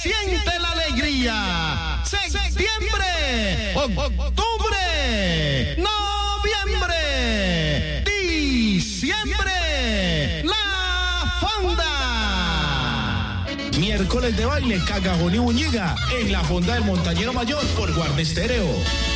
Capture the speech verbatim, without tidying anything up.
siente la alegría. Septiembre, octubre, noviembre, diciembre, La Fonda. Miércoles de baile, Cagajón y Buñiga en la Fonda del Montañero Mayor por Guarda Estéreo.